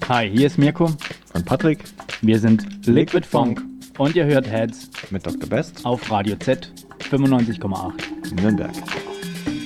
Hi, hier ist Mirko und Patrick. Wir sind Liquid Funk und ihr hört Heads mit Dr. Best auf Radio Z 95,8 Nürnberg.